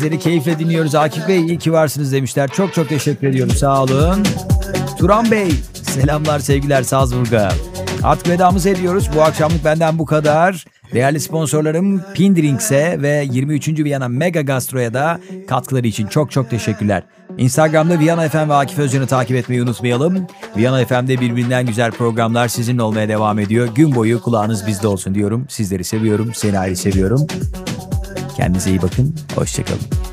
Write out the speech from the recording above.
Sizleri keyifle dinliyoruz. Akif Bey iyi ki varsınız demişler. Çok çok teşekkür ediyorum. Sağ olun. Turan Bey selamlar sevgiler Salzburg'a. Artık vedamızı ediyoruz. Bu akşamlık benden bu kadar. Değerli sponsorlarım Pindrings'e ve 23. Viyana Mega Gastro'ya da katkıları için çok çok teşekkürler. Instagram'da Viyana FM ve Akif Özcan'ı takip etmeyi unutmayalım. Viyana FM'de birbirinden güzel programlar sizinle olmaya devam ediyor. Gün boyu kulağınız bizde olsun diyorum. Sizleri seviyorum, seni ayrı seviyorum. Kendinize iyi bakın, hoşçakalın.